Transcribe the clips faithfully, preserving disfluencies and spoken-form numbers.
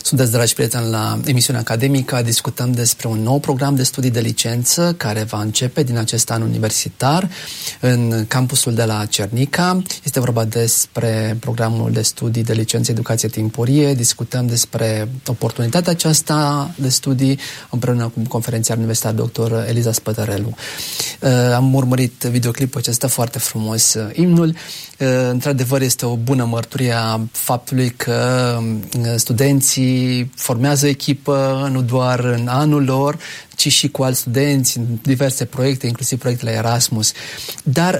Sunteți, dragi prieteni, la emisiunea academică. Discutăm despre un nou program de studii de licență care va începe din acest an universitar în campusul de la Cernica. Este vorba despre programul de studii de licență educație timpurie. Discutăm despre oportunitatea aceasta de studii împreună cu conferențiar universitar doctor Eliza Spătărelu. Am urmărit videoclipul acesta foarte frumos, imnul. Într-adevăr, este o bună mărturie a faptului că studenții formează echipă nu doar în anul lor, ci și cu alți studenți în diverse proiecte, inclusiv proiectele Erasmus. Dar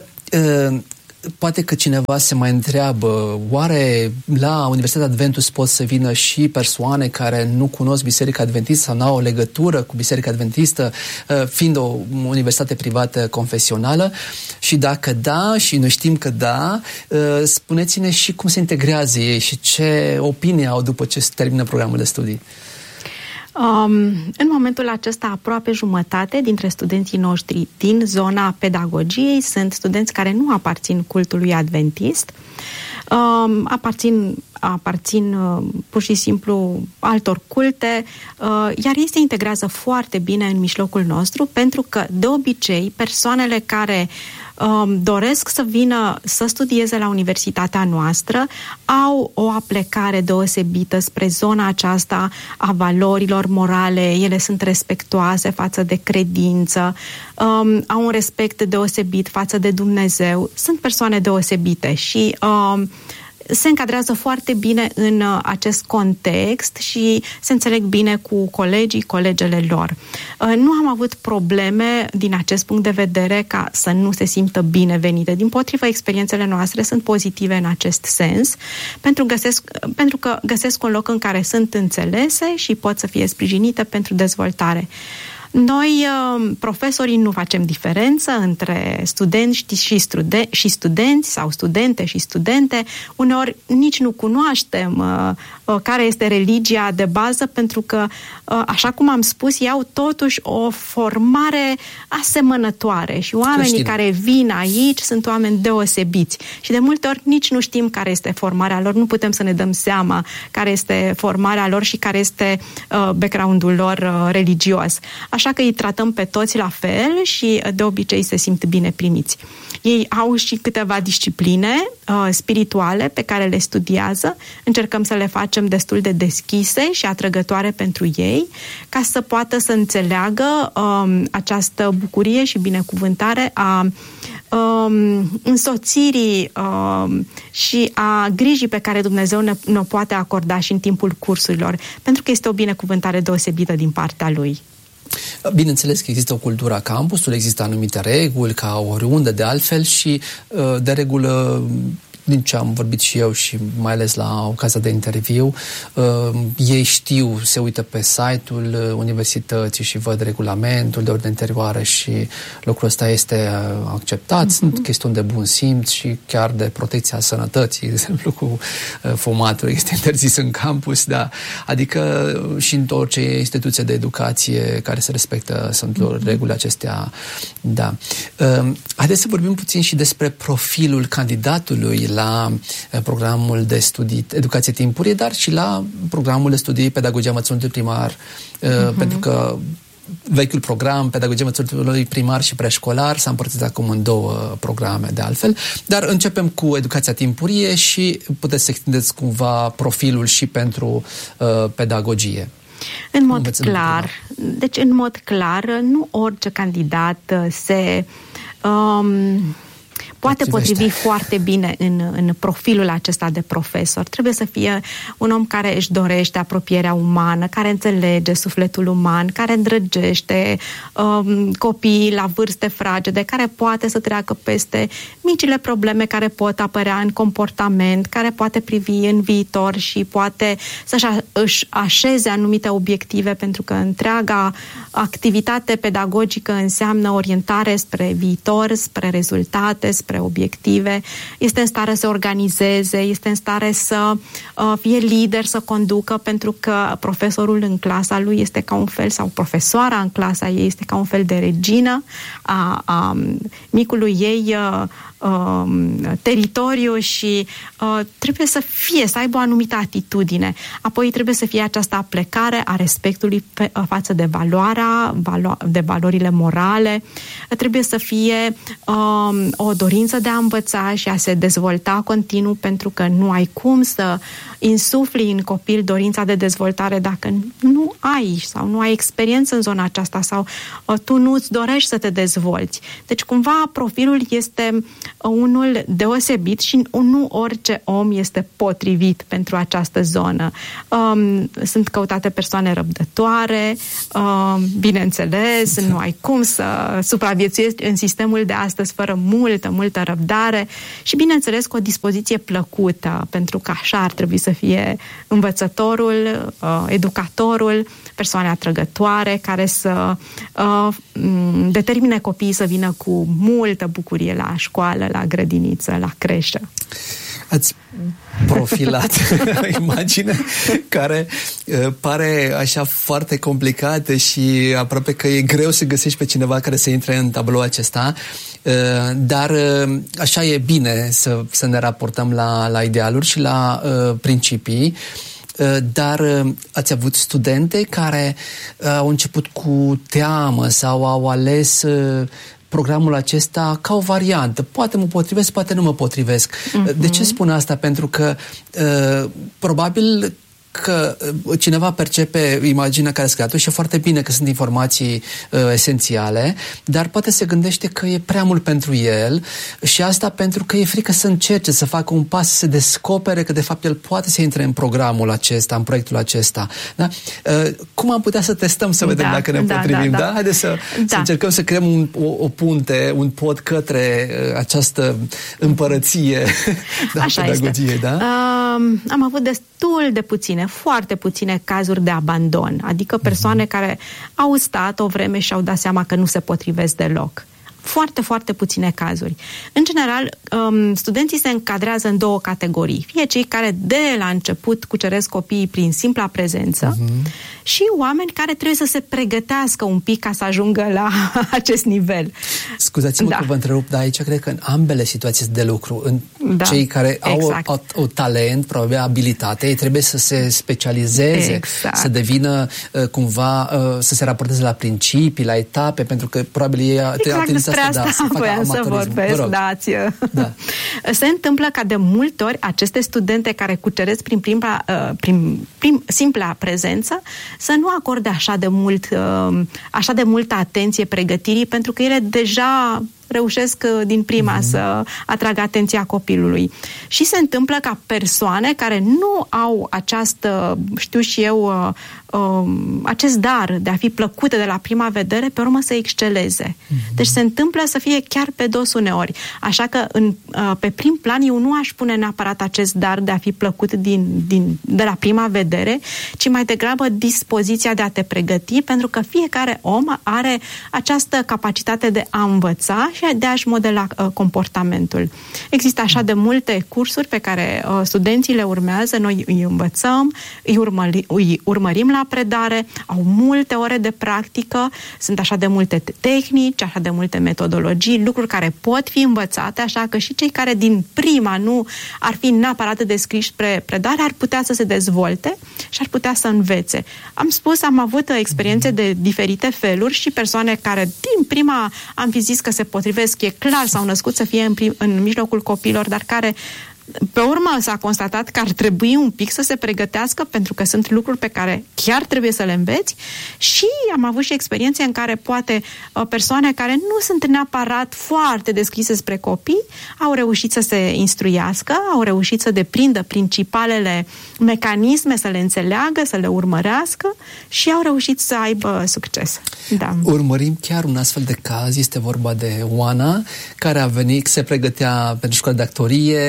poate că cineva se mai întreabă, oare la Universitatea Adventus pot să vină și persoane care nu cunosc Biserica Adventistă sau nu au o legătură cu Biserica Adventistă, fiind o universitate privată confesională? Și dacă da, și noi știm că da, spuneți-ne și cum se integrează ei și ce opinie au după ce se termină programul de studii. Um, în momentul acesta, aproape jumătate dintre studenții noștri din zona pedagogiei sunt studenți care nu aparțin cultului adventist, um, aparțin, aparțin uh, pur și simplu altor culte, uh, iar ei se integrează foarte bine în mijlocul nostru, pentru că, de obicei, persoanele care Um, doresc să vină să studieze la universitatea noastră au o aplecare deosebită spre zona aceasta a valorilor morale, ele sunt respectuoase față de credință, um, au un respect deosebit față de Dumnezeu, sunt persoane deosebite și um, se încadrează foarte bine în uh, acest context și se înțeleg bine cu colegii, colegele lor. Uh, nu am avut probleme din acest punct de vedere ca să nu se simtă binevenite. Dimpotrivă, experiențele noastre sunt pozitive în acest sens, pentru, găsesc, pentru că găsesc un loc în care sunt înțelese și pot să fie sprijinite pentru dezvoltare. Noi, profesorii, nu facem diferență între studenți și, stude- și studenți sau studente și studente. Uneori nici nu cunoaștem uh, care este religia de bază, pentru că, uh, așa cum am spus, ei au totuși o formare asemănătoare și oamenii Creștine. care vin aici sunt oameni deosebiți. Și de multe ori nici nu știm care este formarea lor, nu putem să ne dăm seama care este formarea lor și care este uh, background-ul lor uh, religios. Așa Așa că îi tratăm pe toți la fel și de obicei se simt bine primiți. Ei au și câteva discipline uh, spirituale pe care le studiază. Încercăm să le facem destul de deschise și atrăgătoare pentru ei, ca să poată să înțeleagă uh, această bucurie și binecuvântare a uh, însoțirii uh, și a grijii pe care Dumnezeu ne, ne poate acorda și în timpul cursurilor, pentru că este o binecuvântare deosebită din partea Lui. Bineînțeles că există o cultură a campusului, există anumite reguli, ca oriunde de altfel și de regulă, din ce am vorbit și eu și mai ales la ocazia de interviu, uh, ei știu, se uită pe site-ul universității și văd regulamentul de ordine interioară și lucrul ăsta este acceptat. Mm-hmm. Sunt chestiuni de bun simț și chiar de protecția sănătății, de exemplu cu uh, fumatul este interzis în campus, da. Adică și în orice instituție de educație care se respectă sunt mm-hmm. regulile acestea, da. Uh, haideți să vorbim puțin și despre profilul candidatului la programul de studii educație timpurie, dar și la programul de studii pedagogia învățământului primar, uh-huh. pentru că vechiul program pedagogia învățământului primar și preșcolar s-a împărțit acum în două programe de altfel, dar începem cu educația timpurie și puteți să extindeți cumva profilul și pentru uh, pedagogie. În mod clar, deci în mod clar, nu orice candidat se um, poate potrivi foarte bine în, în profilul acesta de profesor. Trebuie să fie un om care își dorește apropierea umană, care înțelege sufletul uman, care îndrăgește um, copiii la vârste fragede, care poate să treacă peste micile probleme care pot apărea în comportament, care poate privi în viitor și poate să-și își așeze anumite obiective, pentru că întreaga activitate pedagogică înseamnă orientare spre viitor, spre rezultate, spre spre obiective, este în stare să organizeze, este în stare să uh, fie lider, să conducă, pentru că profesorul în clasa lui este ca un fel, sau profesoara în clasa ei este ca un fel de regină a, a micului ei uh, uh, teritoriu și uh, trebuie să fie, să aibă o anumită atitudine. Apoi trebuie să fie această aplecare a respectului pe, față de valoarea, valo, de valorile morale. Trebuie să fie um, o dorință de a învăța și a se dezvolta continuu, pentru că nu ai cum să insufli în copil dorința de dezvoltare dacă nu ai sau nu ai experiență în zona aceasta sau uh, tu nu îți dorești să te dezvolți. Deci cumva profilul este unul deosebit și nu orice om este potrivit pentru această zonă. Um, sunt căutate persoane răbdătoare, um, bineînțeles, nu ai cum să supraviețuiești în sistemul de astăzi fără multă, multă răbdare și bineînțeles cu o dispoziție plăcută, pentru că așa ar trebui să fie învățătorul, uh, educatorul, persoane atrăgătoare care să uh, determine copiii să vină cu multă bucurie la școală, la grădiniță, la creșă. Ați profilat o imagine care uh, pare așa foarte complicată și aproape că e greu să găsești pe cineva care să intre în tabloul acesta, uh, dar uh, așa e bine să, să ne raportăm la, la idealuri și la uh, principii. Dar ați avut studente care au început cu teamă sau au ales programul acesta ca o variantă. Poate mă potrivesc, poate nu mă potrivesc. Mm-hmm. De ce spun asta? Pentru că probabil că cineva percepe imaginea care a creat-o și e foarte bine că sunt informații uh, esențiale, dar poate se gândește că e prea mult pentru el și asta pentru că e frică să încerce, să facă un pas, să se descopere că de fapt el poate să intre în programul acesta, în proiectul acesta. Da? Uh, cum am putea să testăm să vedem da, dacă ne da, potrivim? Da, da, da? Haideți să, da. să încercăm să creăm un, o, o punte, un pod către uh, această împărăție de pedagogie. Da? Uh, am avut destul de puține foarte puține cazuri de abandon, adică persoane mm-hmm. care au stat o vreme și au dat seama că nu se potrivesc deloc. Foarte, foarte puține cazuri. În general, um, studenții se încadrează în două categorii. Fie cei care de la început cuceresc copiii prin simpla prezență uh-huh. și oameni care trebuie să se pregătească un pic ca să ajungă la acest nivel. Scuzați-mă da. că vă întrerup, dar aici cred că în ambele situații de lucru, în da. cei care exact. au, au, au talent, probabil abilitate, ei trebuie să se specializeze, exact. să devină uh, cumva, uh, să se raporteze la principii, la etape, pentru că probabil ei exact. Asta, asta da, voiam să vorbesc, dați. Da. Se întâmplă ca de multe ori aceste studente care cuceresc prin, prima, prin, prin simpla prezență să nu acorde așa de mult, așa de multă atenție pregătirii, pentru că ele deja reușesc din prima mm-hmm. să atragă atenția copilului. Și se întâmplă ca persoane care nu au această, știu și eu, uh, uh, acest dar de a fi plăcute de la prima vedere, pe urmă să exceleze. Mm-hmm. Deci se întâmplă să fie chiar pe dos uneori. Așa că în, uh, pe prim plan eu nu aș pune neapărat acest dar de a fi plăcut din, din, de la prima vedere, ci mai degrabă dispoziția de a te pregăti, pentru că fiecare om are această capacitate de a învăța și de a-și modela uh, comportamentul. Există așa de multe cursuri pe care uh, studenții le urmează, noi îi învățăm, îi, urmări, îi urmărim la predare, au multe ore de practică, sunt așa de multe tehnici, așa de multe metodologii, lucruri care pot fi învățate, așa că și cei care din prima nu ar fi neapărat descriși spre predare, ar putea să se dezvolte și ar putea să învețe. Am spus, am avut experiențe de diferite feluri și persoane care din prima am fi zis că se potrivesc, e clar, s-au născut să fie în, prim, în mijlocul copiilor, dar care pe urmă s-a constatat că ar trebui un pic să se pregătească, pentru că sunt lucruri pe care chiar trebuie să le înveți. Și am avut și experiențe în care poate persoane care nu sunt neapărat foarte deschise spre copii au reușit să se instruiască, au reușit să deprindă principalele mecanisme, să le înțeleagă, să le urmărească și au reușit să aibă succes. Da. Urmărim chiar un astfel de caz. Este vorba de Oana, care a venit, se pregătea pentru școală de actorie, între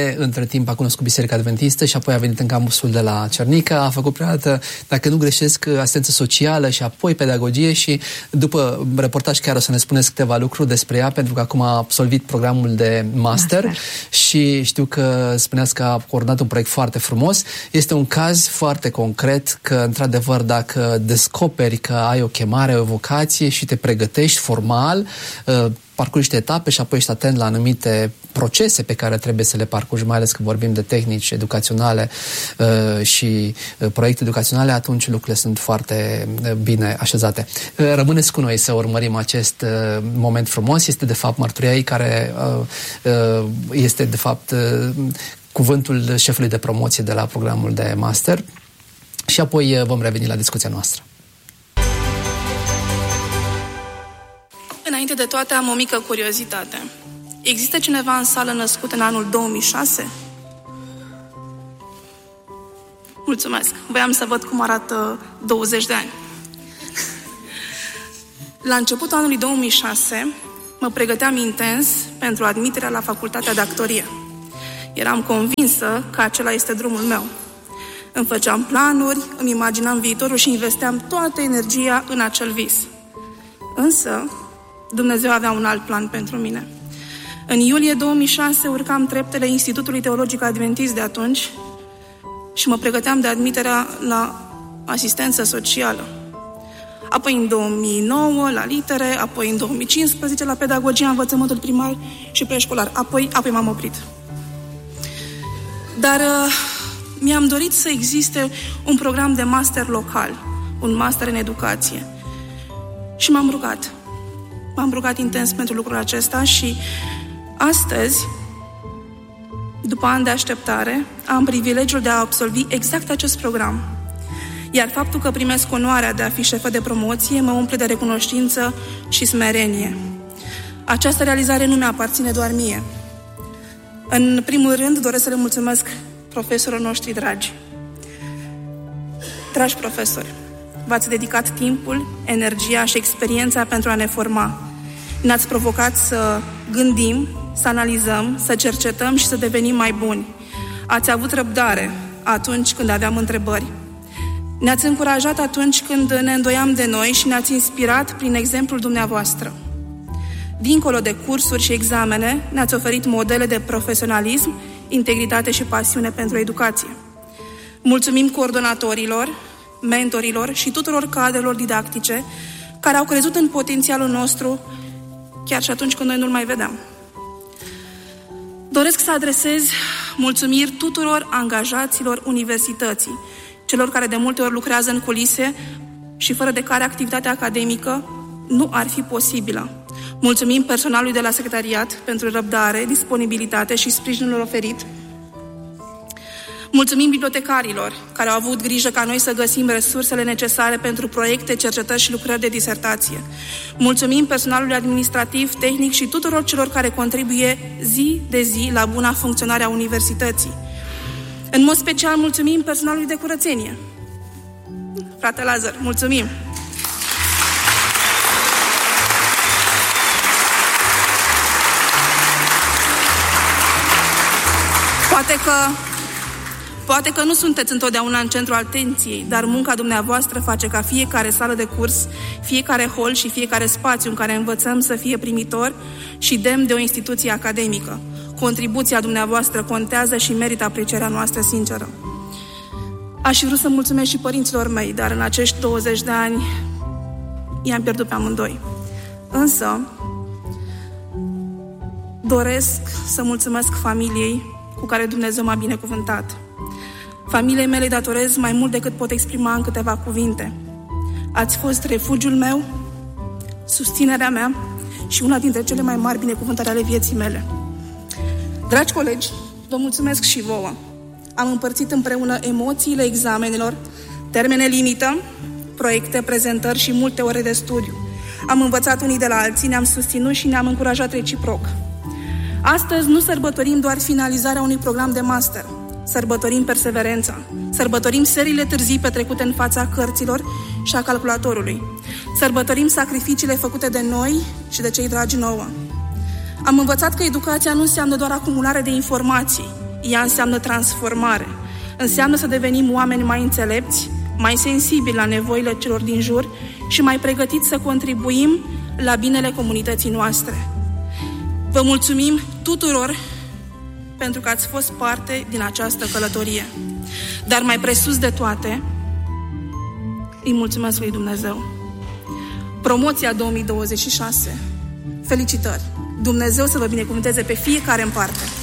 între timp a cunoscut Biserica Adventistă și apoi a venit în campusul de la Cernica, a făcut prima dată, dacă nu greșesc, asistență socială și apoi pedagogie și după reportaj chiar o să ne spuneți câteva lucruri despre ea, pentru că acum a absolvit programul de master, master. Și știu că spuneați că a coordonat un proiect foarte frumos. Este un caz foarte concret că, într-adevăr, dacă descoperi că ai o chemare, o vocație și te pregătești formal, parcurgi etape și apoi ești atent la anumite procese pe care trebuie să le parcurgi, mai ales că vorbim de tehnici educaționale uh, și uh, proiecte educaționale, atunci lucrurile sunt foarte uh, bine așezate. Uh, rămâneți cu noi să urmărim acest uh, moment frumos. Este de fapt mărturia ei care uh, uh, este de fapt uh, cuvântul șefului de promoție de la programul de master și apoi uh, vom reveni la discuția noastră. Înainte de toate, am o mică curiozitate. Există cineva în sală născut în anul două mii șase? Mulțumesc. Voiam să văd cum arată douăzeci de ani. La începutul anului două mii șase, mă pregăteam intens pentru admiterea la facultatea de actorie. Eram convinsă că acela este drumul meu. Îmi făceam planuri, îmi imaginam viitorul și investeam toată energia în acel vis. Însă, Dumnezeu avea un alt plan pentru mine. În iulie două mii șase urcam treptele Institutului Teologic Adventist de atunci și mă pregăteam de admiterea la asistență socială. Apoi în două mii nouă la litere, apoi în două mii cincisprezece la pedagogia, învățământul primar și preșcolar. Apoi, apoi m-am oprit. Dar uh, mi-am dorit să existe un program de master local, un master în educație. Și m-am rugat. M-am rugat intens pentru lucrul acesta și astăzi, după ani de așteptare, am privilegiul de a absolvi exact acest program. Iar faptul că primesc onoarea de a fi șefă de promoție mă umple de recunoștință și smerenie. Această realizare nu mi-aparține doar mie. În primul rând, doresc să le mulțumesc profesorilor noștri dragi. Dragi profesori, v-ați dedicat timpul, energia și experiența pentru a ne forma. Ne-ați provocat să gândim, să analizăm, să cercetăm și să devenim mai buni. Ați avut răbdare atunci când aveam întrebări. Ne-ați încurajat atunci când ne îndoiam de noi și ne-ați inspirat prin exemplul dumneavoastră. Dincolo de cursuri și examene, ne-ați oferit modele de profesionalism, integritate și pasiune pentru educație. Mulțumim coordonatorilor, mentorilor și tuturor cadrelor didactice care au crezut în potențialul nostru chiar și atunci când noi nu-l mai vedeam. Doresc să adresez mulțumiri tuturor angajaților universității, celor care de multe ori lucrează în culise și fără de care activitatea academică nu ar fi posibilă. Mulțumim personalului de la secretariat pentru răbdare, disponibilitate și sprijinul oferit. Mulțumim bibliotecarilor care au avut grijă ca noi să găsim resursele necesare pentru proiecte, cercetări și lucrări de disertație. Mulțumim personalului administrativ, tehnic și tuturor celor care contribuie zi de zi la buna funcționare a universității. În mod special mulțumim personalului de curățenie. Frate Lazar, mulțumim! Poate că Poate că nu sunteți întotdeauna în centrul atenției, dar munca dumneavoastră face ca fiecare sală de curs, fiecare hol și fiecare spațiu în care învățăm să fie primitor și demn de o instituție academică. Contribuția dumneavoastră contează și merită aprecierea noastră sinceră. Aș vrea să mulțumesc și părinților mei, dar în acești douăzeci de ani i-am pierdut pe amândoi. Însă, doresc să mulțumesc familiei cu care Dumnezeu m-a binecuvântat. Familiei mele datorez mai mult decât pot exprima în câteva cuvinte. Ați fost refugiul meu, susținerea mea și una dintre cele mai mari binecuvântări ale vieții mele. Dragi colegi, vă mulțumesc și vouă. Am împărțit împreună emoțiile examenelor, termene limită, proiecte, prezentări și multe ore de studiu. Am învățat unii de la alții, ne-am susținut și ne-am încurajat reciproc. Astăzi nu sărbătorim doar finalizarea unui program de master, sărbătorim perseverența, sărbătorim seriile târzii petrecute în fața cărților și a calculatorului, sărbătorim sacrificiile făcute de noi și de cei dragi nouă. Am învățat că educația nu înseamnă doar acumulare de informații, ea înseamnă transformare. Înseamnă să devenim oameni mai înțelepți, mai sensibili la nevoile celor din jur și mai pregătiți să contribuim la binele comunității noastre. Vă mulțumim tuturor pentru că ați fost parte din această călătorie. Dar mai presus de toate, îi mulțumesc lui Dumnezeu. Promoția două mii douăzeci și șase. Felicitări! Dumnezeu să vă binecuvânteze pe fiecare în parte!